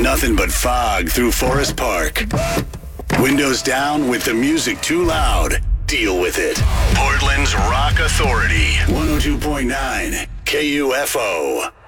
Nothing but fog through Forest Park. Windows down with the music too loud. Deal with it. Portland's Rock Authority. 102.9 KUFO.